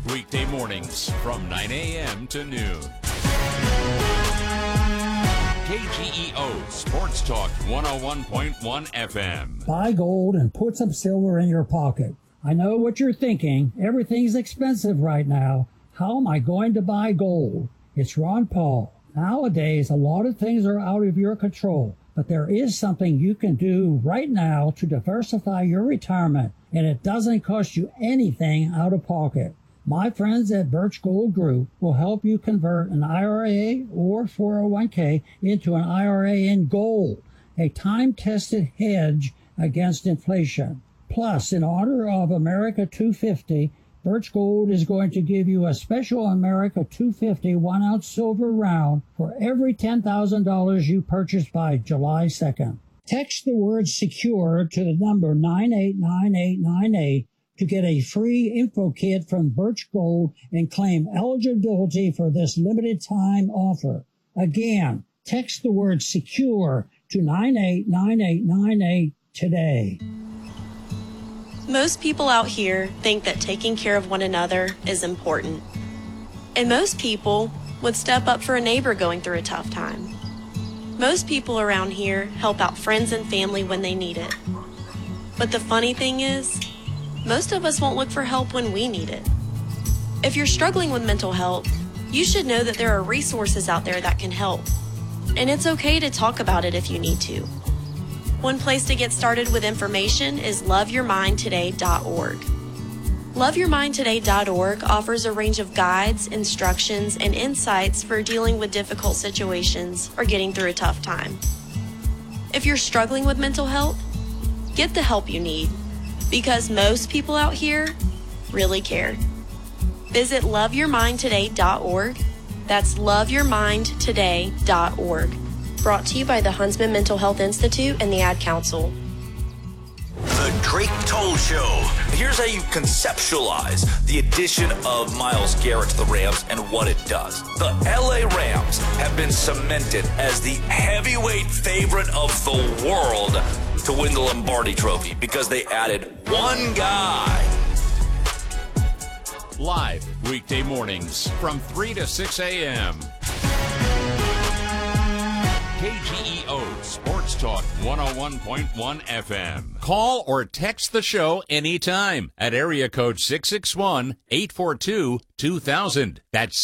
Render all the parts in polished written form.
weekday mornings from 9 a.m. to noon. KGEO Sports Talk 101.1 FM. Buy gold and put some silver in your pocket. I know what you're thinking. Everything's expensive right now. How am I going to buy gold? It's Ron Paul. Nowadays, a lot of things are out of your control, but there is something you can do right now to diversify your retirement, and it doesn't cost you anything out of pocket. My friends at Birch Gold Group will help you convert an IRA or 401k into an IRA in gold, a time-tested hedge against inflation. Plus, in honor of America 250, Birch Gold is going to give you a special America 250 1-ounce silver round for every $10,000 you purchase by July 2nd. Text the word SECURE to the number 989898 to get a free info kit from Birch Gold and claim eligibility for this limited time offer. Again, text the word SECURE to 989898 today. Most people out here think that taking care of one another is important. And most people would step up for a neighbor going through a tough time. Most people around here help out friends and family when they need it. But the funny thing is, most of us won't look for help when we need it. If you're struggling with mental health, you should know that there are resources out there that can help. And it's okay to talk about it if you need to. One place to get started with information is loveyourmindtoday.org. Loveyourmindtoday.org offers a range of guides, instructions, and insights for dealing with difficult situations or getting through a tough time. If you're struggling with mental health, get the help you need, because most people out here really care. Visit loveyourmindtoday.org. That's loveyourmindtoday.org. Brought to you by the Huntsman Mental Health Institute and the Ad Council. The Drake Toll Show. Here's how you conceptualize the addition of Myles Garrett to the Rams and what it does. The LA Rams have been cemented as the heavyweight favorite of the world to win the Lombardi Trophy because they added one guy. Live weekday mornings from 3 to 6 a.m. KGEO Sports Talk 101.1 FM. Call or text the show anytime at area code 661-842-2000. That's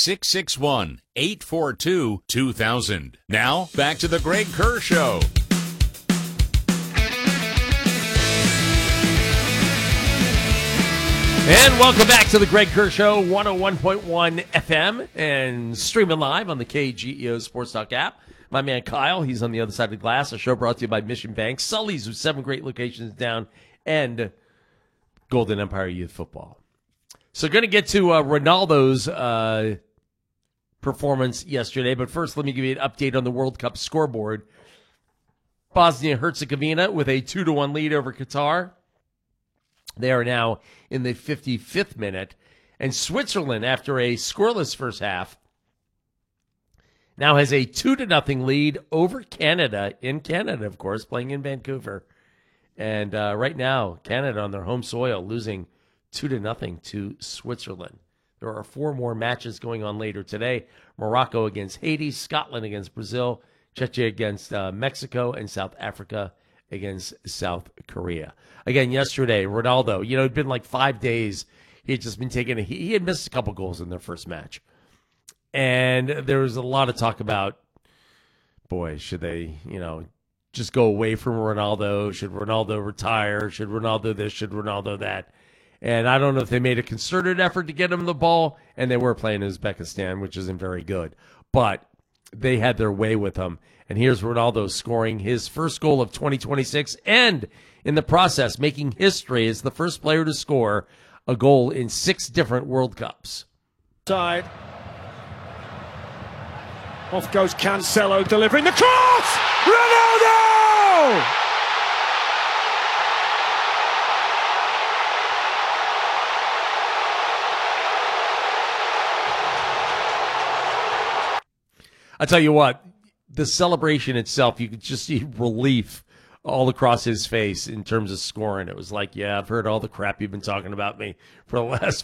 661-842-2000. Now, back to the Greg Kerr Show. And welcome back to the Greg Kerr Show, 101.1 FM, and streaming live on the KGEO Sports Talk app. My man Kyle, he's on the other side of the glass. A show brought to you by Mission Bank, Sully's with 7 great locations down, and Golden Empire Youth Football. So going to get to Ronaldo's performance yesterday, but first let me give you an update on the World Cup scoreboard. Bosnia-Herzegovina with a 2-1 lead over Qatar. They are now in the 55th minute. And Switzerland, after a scoreless first half, now has a 2-0 lead over Canada, in Canada, of course, playing in Vancouver. And right now, Canada on their home soil losing 2-0 to Switzerland. There are 4 more matches going on later today. Morocco against Haiti, Scotland against Brazil, Czechia against Mexico, and South Africa against South Korea. Again, yesterday, Ronaldo, it'd been like 5 days. He had just been he had missed a couple goals in their first match. And there was a lot of talk about, boy, should they, just go away from Ronaldo? Should Ronaldo retire? Should Ronaldo this? Should Ronaldo that? And I don't know if they made a concerted effort to get him the ball, and they were playing Uzbekistan, which isn't very good. But they had their way with him. And here's Ronaldo scoring his first goal of 2026, and in the process, making history as the first player to score a goal in 6 different World Cups. Side. Off goes Cancelo, delivering the cross! Ronaldo! I tell you what, the celebration itself, you could just see relief all across his face in terms of scoring. It was like, yeah, I've heard all the crap you've been talking about me for the last